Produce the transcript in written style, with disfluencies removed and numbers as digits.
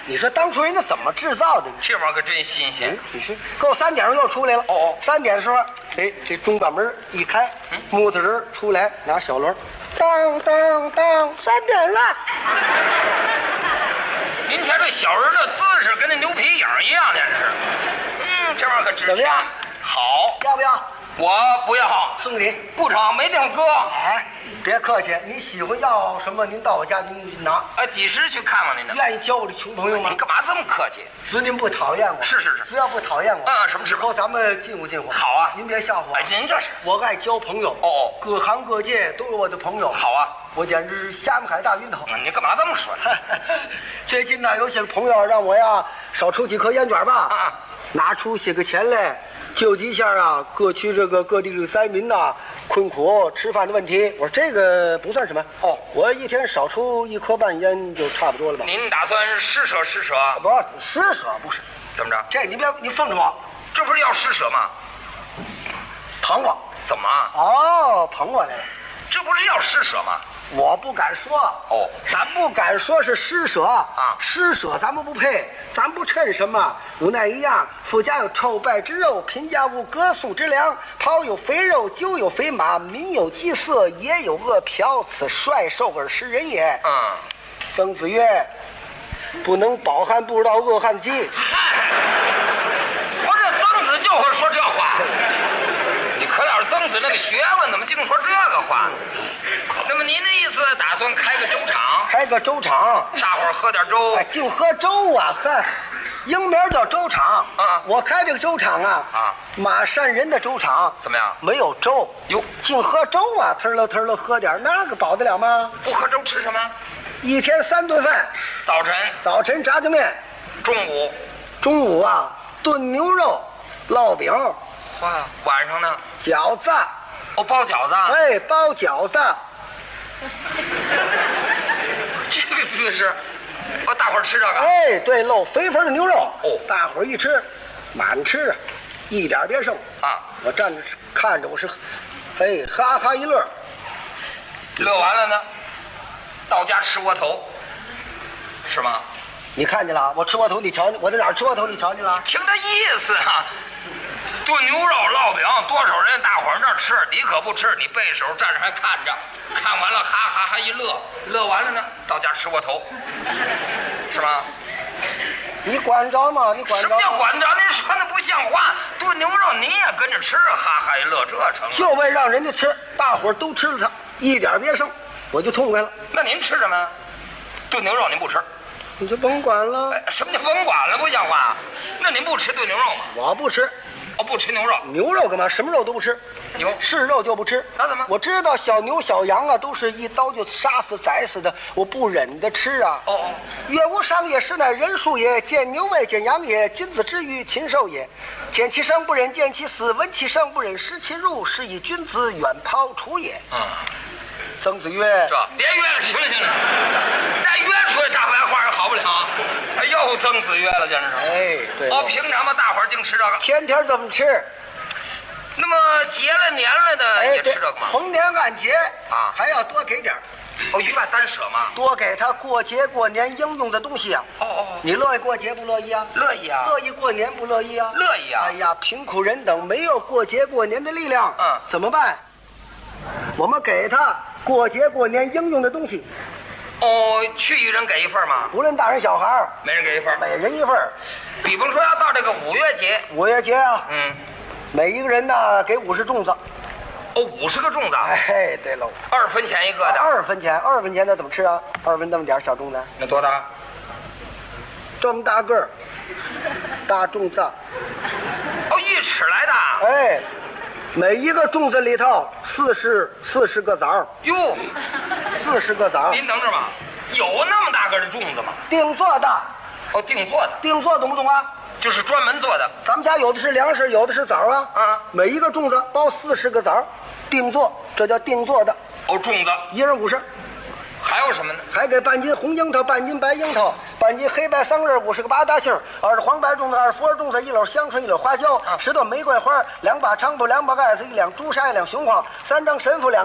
你说当初人家怎么制造的？ 这玩意儿可真新鲜。 你是够3点钟又出来了。 哦 3点的时候，哎，这中板门一开，木头人出来拿小轮，当当当，3点了。 您瞧这小人的姿势跟那牛皮影一样，那是。这玩意儿可值钱。 怎么样？ 好， 要不要？ 我不要， 送你。 不成，没地方搁。 哎，别客气，你喜欢要什么，您到我家您拿。 几时去看望您呢？ 愿意交我的穷朋友吗？ 你干嘛这么客气？ 只您不讨厌我。 是。 只要不讨厌我。 什么时候咱们近乎近乎。 好啊， 您别笑话我。 您这是。 我爱交朋友。 哦， 各行各界都有我的朋友。 好啊， 我简直是虾米海大晕头。 你干嘛这么说呢？ 最近呢，有些朋友让我呀少抽几颗烟卷吧。拿出些个钱来救济一下啊各区各地的灾民呐困苦吃饭的问题。我说这个不算什么。我一天少抽1颗半烟就差不多了吧。 您打算施舍？ 不，施舍不是。 怎么着？ 这你奉着我， 这不是要施舍吗？ 捧我？ 怎么？ 捧我来了。 这不是要施舍吗？ 我不敢说。咱不敢说是施舍啊，施舍咱们不配，咱不趁什么。无奈一样，富家有臭败之肉，贫家无割粟之粮。袍有肥肉，酒有肥马，民有饥色，也有饿殍。此率兽而食人也。曾子曰：“不能饱汉，不知道饿汉饥。” 我这曾子就会说这话。你可了曾子那个学问，怎么净说这个话呢？那么您的意思打算开个粥厂？ 开个粥厂， 喝点粥。 净喝粥啊！英名叫粥厂。我开这个粥厂马山人的粥厂。 怎么样？ 没有粥哟， 净喝粥啊！腾了喝点，那个饱得了吗？ 不喝粥吃什么？ 一天3顿饭。早晨炸酱面，中午炖牛肉、烙饼。 晚上呢？ 饺子。 包饺子。 包饺子。 这个姿势，大伙儿吃这个。 对，露肥肥的牛肉。大伙儿一吃，满吃，一点别剩我站着看着，我是，哈哈一乐。 乐完了呢，到家吃窝头，是吗？ 你看见了？我吃窝头，你瞧见？我在哪儿吃窝头？你瞧见了？ 听这意思炖牛肉、烙饼，多少人大伙儿那吃，你可不吃，你背手站着还看着，看完了哈哈一乐，乐完了呢，到家吃窝头，是吗？ 你管着吗？你管着？ 什么叫管着？您说那不像话。炖牛肉您也跟着吃，哈哈一乐，这成了。 就为让人家吃，大伙儿都吃了它，一点别剩，我就痛快了。 那您吃什么呀？炖牛肉您不吃？ 你就甭管了。 什么叫甭管了？不像话。那您不吃炖牛肉吗？ 我不吃。 不吃牛肉。 牛肉干嘛？什么肉都不吃。是肉就不吃。 那怎么？ 我知道小牛小羊都是一刀就杀死宰死的，我不忍得吃啊。乐无伤也，实乃人术也。见牛未见羊也，君子之于禽兽也。见其生不忍见其死，闻其声不忍食其入，是以君子远庖厨也。曾子曰：“ 别约了，行了，再约出来大白话也好不了。又曾子曰了，简直是。 对。 平常嘛，大伙儿净吃这个， 天天这么吃。 那么结了年了的也吃这个吗？ 逢年按节还要多给点。 一万单舍吗？ 多给他过节过年应用的东西啊。你乐意过节不乐意啊？ 乐意啊。 乐意过年不乐意啊？ 乐意啊。 哎呀，贫苦人等没有过节过年的力量，怎么办？我们给他过节过年应用的东西。 去一人给一份吗？ 无论大人小孩， 每人给一份， 每人一份。 比方说要到这个五月节每一个人呢给50粽子。 50个粽子。 对喽 ，2分钱一个的。 2分钱，2分钱的怎么吃啊？2分那么点小粽子。 那多大？ 这么大个儿，大粽子。 1尺来的。 每一个粽子里头40个枣。 哟 ，40个枣。 您等着吧，有那么大个的粽子吗？ 定做的。 定做的。 定做懂不懂啊？ 就是专门做的， 咱们家有的是粮食，有的是枣啊。每一个粽子包40个枣，定做，这叫定做的。 粽子 1人50。 还有什么呢？ 还给半斤红樱桃，半斤白樱桃，半斤黑白桑葚，50个八大杏，2是黄白粽子，2是福尔粽子，1篓香椿，1篓花椒，10朵玫瑰花，2把菖蒲，2把艾子，1两朱砂，1两雄黄，3张神父，2